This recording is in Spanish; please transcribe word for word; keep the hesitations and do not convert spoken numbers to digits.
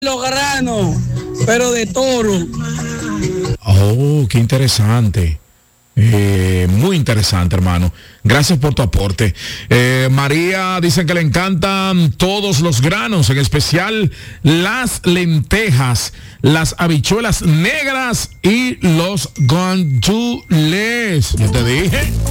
Los granos, pero de toro. Oh, qué interesante. Eh, muy interesante, hermano. Gracias por tu aporte. Eh, María dice que le encantan todos los granos, en especial las lentejas, las habichuelas negras y los gandules. Yo te dije.